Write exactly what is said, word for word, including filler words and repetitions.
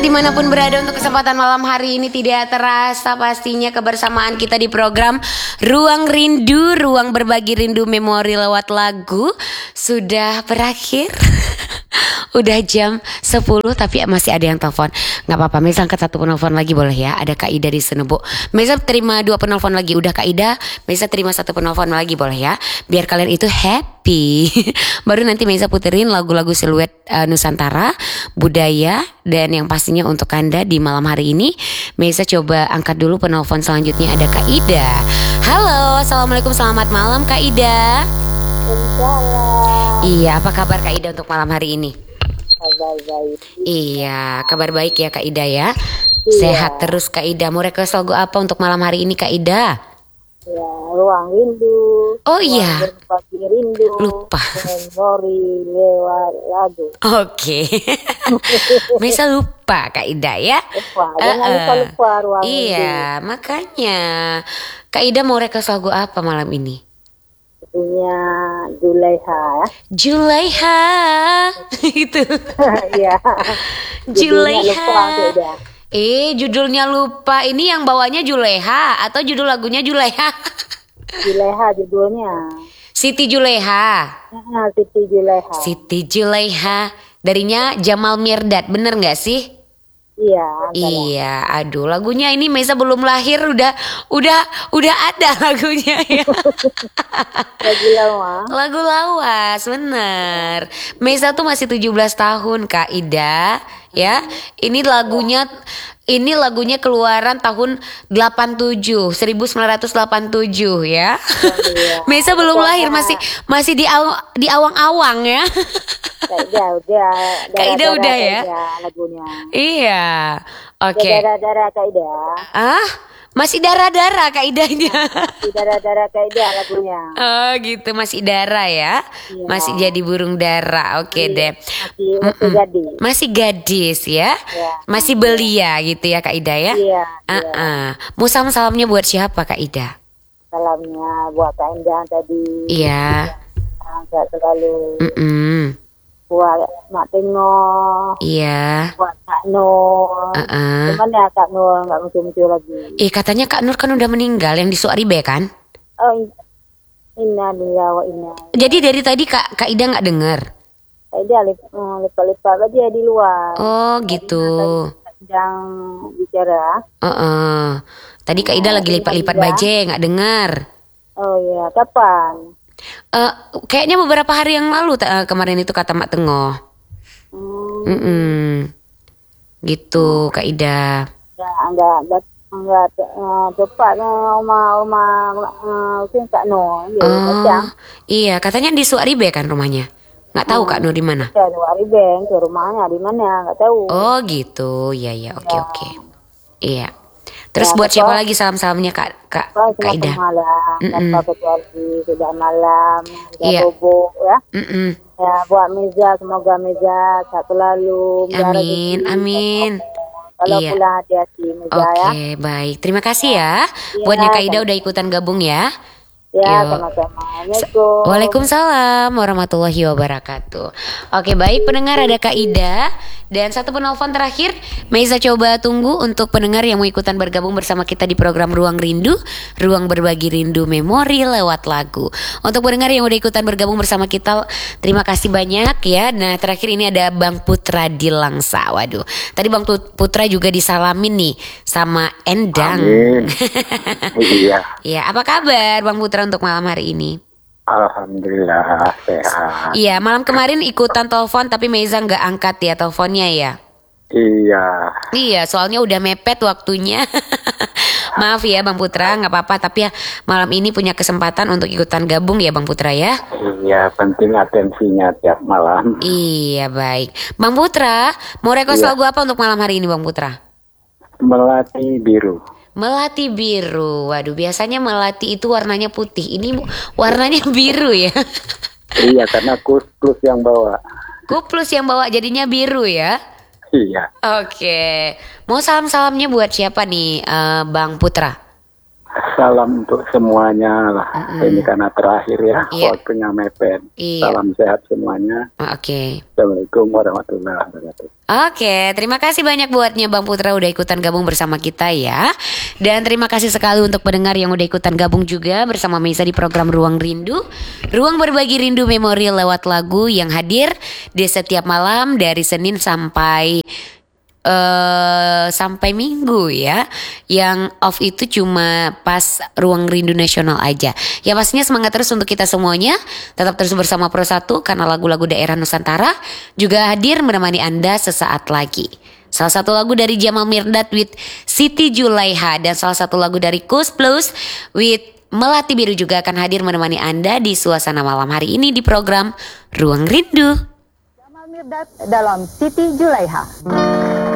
dimanapun berada untuk kesempatan malam hari ini tidak terasa pastinya kebersamaan kita di program Ruang Rindu, ruang berbagi rindu memori lewat lagu sudah berakhir. Udah jam sepuluh tapi masih ada yang telepon. Gak apa-apa, Meza angkat satu penelpon lagi boleh ya. Ada Kak Ida di Senebo. Meza terima dua penelpon lagi. Udah Kak Ida, Meza terima satu penelpon lagi boleh ya. Biar kalian itu happy. Baru nanti Meza puterin lagu-lagu siluet uh, Nusantara, budaya, dan yang pastinya untuk Anda di malam hari ini. Meza coba angkat dulu penelpon selanjutnya. Ada Kak Ida. Halo, assalamualaikum, selamat malam Kak Ida. Waalaikumsalam. Iya, apa kabar Kak Ida untuk malam hari ini? Kabar baik. Iya, kabar baik ya Kak Ida ya. Iya. Sehat terus Kak Ida. Mau request lagu apa untuk malam hari ini Kak Ida? Ya, Ruang Rindu. Oh Ruang iya. Berbagi Rindu. Lupa. Memori lewat lagu. Oke. Mesa lupa Kak Ida ya. Lupa, jangan Uh-uh. lupa lupa Ruang Iya, makanya Kak Ida mau request lagu apa malam ini? Rindunya Zulaiha ya. Julaiha. Itu. Iya. Judulnya Julaiha. lupa beda. Eh, judulnya lupa. Ini yang bawanya Julaiha atau judul lagunya Julaiha? Zulaiha judulnya. Siti Julaiha. Nah, Siti Zulaiha. Siti Julaiha. Darinya Jamal Mirdad, bener nggak sih? Iya. Iya, aduh lagunya ini Mesa belum lahir udah udah udah ada lagunya ya. Lagi lama. Lagu lawas, bener. Mesa tuh masih tujuh belas tahun Kak Ida, ya. Ini lagunya ini lagunya keluaran tahun delapan tujuh, seribu sembilan ratus delapan tujuh ya. Iya. Mesa belum lahir, masih masih di aw, di awang-awang ya. Kak Ida udah. Kak Ida darah-darah udah Kak ya? Ida Lagunya. Iya. Oke. Darah-darah Kak Ida. Ah, masih darah-darah Kak Idanya. Di darah-darah Kak Ida lagunya. Oh gitu, masih darah ya. Iya. Masih jadi burung dara. Oke deh. Masih masih jadi. Masih gadis ya. Iya. Masih belia gitu ya Kak Ida ya. Iya. Ah, iya. ah. Mau salam-salamnya buat siapa Kak Ida? Salamnya buat Kak Indah tadi. Iya. Sehat selalu. Mm-mm. Buat Mak Tengok. Iya. Buat Kak Nur. Uh-uh. Cuman ya Kak Nur nggak muncul-muncul lagi. Eh katanya Kak Nur kan udah meninggal yang di Suaribe kan? Oh, inna lillahi wa inna. Jadi dari tadi Kak Kak Ida nggak dengar. Kak Ida lip- eh, lipat-lipat aja di luar. Oh gitu. Sedang bicara. Uh-uh. Tadi Kak Ida lagi lipat-lipat baju nggak dengar. Oh iya, kapan? Eh, kayaknya beberapa hari yang lalu ta- eh, kemarin itu kata Mak Tengoh. Hmm, Mm-mm. Gitu Kak Ida. enggak enggak enggak enggak uh, tepat uh, rumah rumah uh, mungkin Kak Nur ya, Oh, macam iya katanya di Suaribe kan rumahnya. Nggak tahu Kak Nur di mana. saya di Waribeng ke rumahnya di mana enggak tahu. Oh gitu, iya ya, oke Ya. oke. Iya. Terus Ya, buat betul. siapa lagi salam-salamnya Kak Kak Wah, Kak Ida? semakin malam, Mm-mm. tanpa kecuali sudah malam, sudah Iya. bobo ya. Mm-mm. Ya, buat Meza, semoga Meza sehat selalu. menjaga Amin, rezeki. amin. Kalau Iya. pulang hati-hati Meza Oke, ya. baik. Terima kasih ya. Iya, Buatnya Kak Ida sama- udah ikutan gabung ya. Ya, Yuk. sama-sama. Assalamualaikum. Waalaikumsalam warahmatullahi wabarakatuh. Oke baik pendengar, ada Kak Ida. Dan satu penelpon terakhir, Meza coba tunggu untuk pendengar yang mau ikutan bergabung bersama kita di program Ruang Rindu, ruang berbagi rindu memori lewat lagu. Untuk pendengar yang udah ikutan bergabung bersama kita, terima kasih banyak ya. Nah terakhir ini ada Bang Putra di Langsa. Waduh, tadi Bang Putra juga disalamin nih sama Endang. Amin. Iya, Ya, apa kabar Bang Putra untuk malam hari ini? alhamdulillah sehat. Iya, malam kemarin ikutan telepon tapi Meza nggak angkat ya teleponnya ya. Iya, Iya, soalnya udah mepet waktunya. Maaf ya Bang Putra, nggak apa-apa. Tapi ya malam ini punya kesempatan untuk ikutan gabung ya Bang Putra ya. iya penting atensinya tiap malam. Iya baik, Bang Putra mau request Iya. lagu apa untuk malam hari ini Bang Putra? Melati biru. Melati biru. Waduh, biasanya melati itu warnanya putih. Ini warnanya biru ya. Iya, karena kus-kus yang bawa. Kuplus yang bawa jadinya biru ya. Iya, Oke, mau salam-salamnya buat siapa nih, eh, Bang Putra? salam untuk semuanya lah. Mm-mm. Ini karena terakhir ya, Iya. waktunya mepet. Iya. Salam sehat semuanya. Oke. Assalamualaikum warahmatullahi wabarakatuh. Oke, terima kasih banyak buatnya Bang Putra udah ikutan gabung bersama kita ya. Dan terima kasih sekali untuk pendengar yang udah ikutan gabung juga bersama Meisa di program Ruang Rindu. Ruang berbagi rindu memori lewat lagu yang hadir di setiap malam dari Senin sampai eh sampai Minggu ya. Yang off itu cuma pas Ruang Rindu Nasional aja. Ya pastinya semangat terus untuk kita semuanya. Tetap terus bersama Pro satu karena lagu-lagu daerah Nusantara juga hadir menemani Anda sesaat lagi. Salah satu lagu dari Jamal Mirdad with Siti Julaiha dan salah satu lagu dari Kus Plus with Melati Biru juga akan hadir menemani Anda di suasana malam hari ini di program Ruang Rindu. Jamal Mirdad dalam Siti Julaiha.